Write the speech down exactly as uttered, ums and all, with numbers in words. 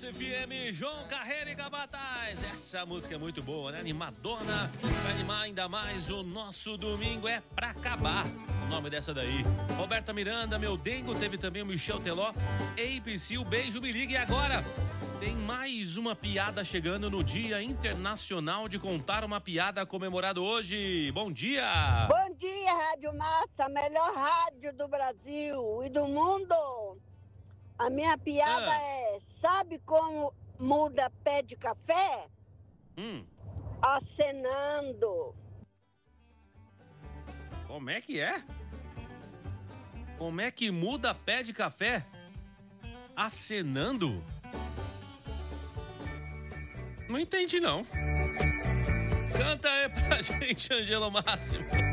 F M, João Carreira e Capataz. Essa música é muito boa, né? Animadona, pra animar ainda mais o nosso domingo é pra acabar. O nome dessa daí. Roberta Miranda, Meu Dengo, teve também o Michel Teló, Apsil, Beijo, Me Liga. E agora tem mais uma piada chegando no Dia Internacional de Contar uma Piada, comemorado hoje. Bom dia! Bom dia, Rádio Massa, a melhor rádio do Brasil e do mundo. A minha piada ah. é, sabe como muda pé de café? Hum. Acenando. Como é que é? Como é que muda pé de café? Acenando? Não entendi, não. Canta aí pra gente, Angelo Máximo.